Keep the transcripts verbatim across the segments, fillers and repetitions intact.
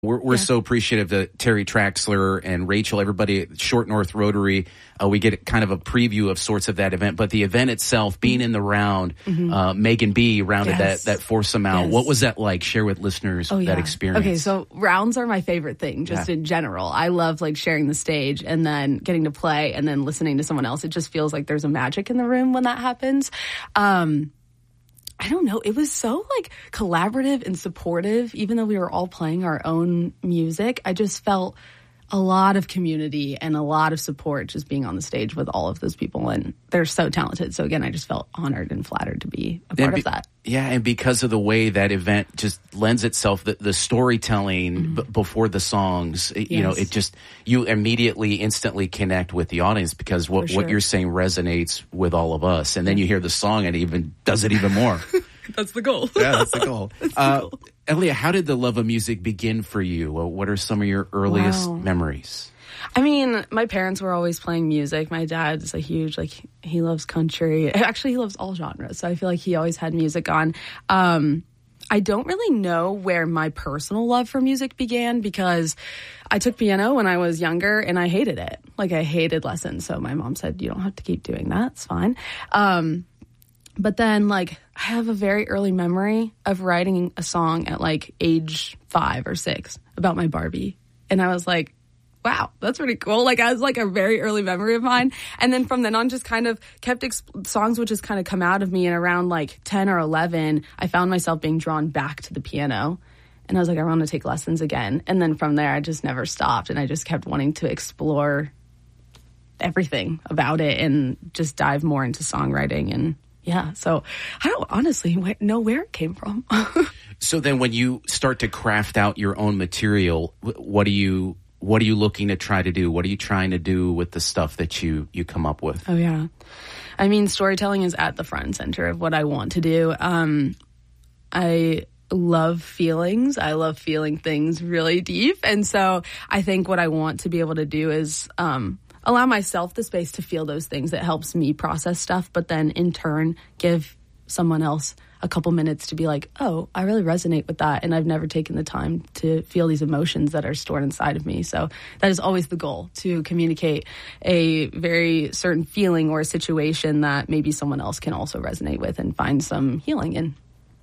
We're, we're yeah. so appreciative that Terry Traxler and Rachel, everybody at Short North Rotary, uh, we get kind of a preview of sorts of that event. But the event itself, being mm-hmm. in the round, mm-hmm. uh, Megan B. rounded yes. that, that foursome out. Yes. What was that like? Share with listeners oh, that yeah. experience. Okay, so rounds are my favorite thing, just yeah. in general. I love like sharing the stage and then getting to play and then listening to someone else. It just feels like there's a magic in the room when that happens. Um, I don't know. It was so like collaborative and supportive, even though we were all playing our own music. I just felt a lot of community and a lot of support just being on the stage with all of those people. And they're so talented. So again, I just felt honored and flattered to be a part be, of that. Yeah. And because of the way that event just lends itself, the, the storytelling mm-hmm. b- before the songs, it, yes. you know, it just, you immediately instantly connect with the audience because what, sure. what you're saying resonates with all of us. And then you hear the song and it even does it even more. That's the goal. Yeah, that's the goal. that's uh, the goal. Elia, how did the love of music begin for you? What are some of your earliest wow. memories? I mean, my parents were always playing music. My dad's a huge, like, he loves country. Actually, he loves all genres. So I feel like he always had music on. Um, I don't really know where my personal love for music began because I took piano when I was younger and I hated it. Like, I hated lessons. So my mom said, you don't have to keep doing that. It's fine. Um, But then, like, I have a very early memory of writing a song at, like, age five or six about my Barbie. And I was like, wow, that's pretty cool. Like, I was, like, a very early memory of mine. And then from then on, just kind of kept exp- songs would just kind of come out of me. And around, like, ten or eleven, I found myself being drawn back to the piano. And I was like, I want to take lessons again. And then from there, I just never stopped. And I just kept wanting to explore everything about it and just dive more into songwriting. And yeah, so I don't honestly know where it came from. So then when you start to craft out your own material, what are you what are you looking to try to do? What are you trying to do with the stuff that you, you come up with? Oh, yeah. I mean, storytelling is at the front and center of what I want to do. Um, I love feelings. I love feeling things really deep. And so I think what I want to be able to do is um, allow myself the space to feel those things that helps me process stuff, but then in turn give someone else a couple minutes to be like, oh, I really resonate with that. And I've never taken the time to feel these emotions that are stored inside of me. So that is always the goal, to communicate a very certain feeling or a situation that maybe someone else can also resonate with and find some healing in.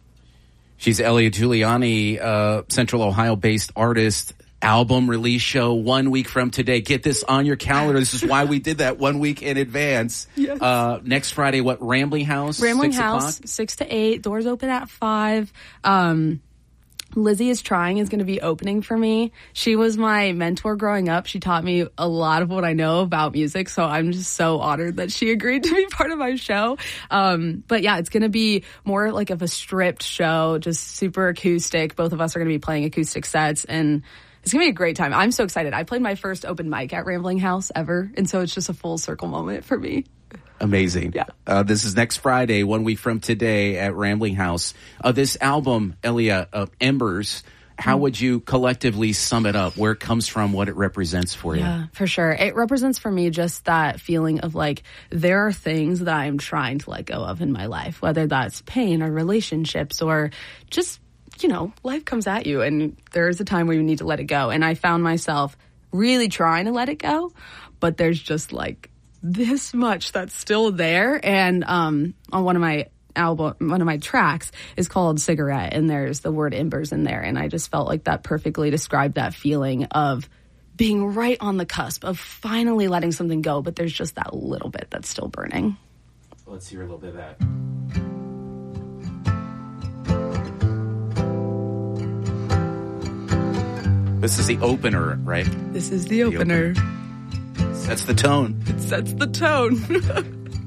She's Elia Giuliani, uh, Central Ohio-based artist. Album release show one week from today. Get this on your calendar. This is why we did that one week in advance. Yes. Uh, next Friday, what, Rambling House? Rambling six House, o'clock? six to eight. Doors open at five. Um, Lizzie is Trying is going to be opening for me. She was my mentor growing up. She taught me a lot of what I know about music, so I'm just so honored that she agreed to be part of my show. Um, but yeah, it's going to be more like of a stripped show, just super acoustic. Both of us are going to be playing acoustic sets, and it's going to be a great time. I'm so excited. I played my first open mic at Rambling House ever, and so it's just a full circle moment for me. Amazing. Yeah. Uh, this is next Friday, one week from today at Rambling House. Uh, this album, Elia, uh, Embers, how mm. would you collectively sum it up? Where it comes from, what it represents for you? Yeah, for sure. It represents for me just that feeling of like, there are things that I'm trying to let go of in my life, whether that's pain or relationships or just, you know, life comes at you and there's a time where you need to let it go. And I found myself really trying to let it go, but there's just like this much that's still there. And um, on one of my album, one of my tracks is called Cigarette, and there's the word embers in there. And I just felt like that perfectly described that feeling of being right on the cusp of finally letting something go, but there's just that little bit that's still burning. Let's hear a little bit of that. This is the opener, right? This is the, the opener. opener. Sets the tone. It sets the tone.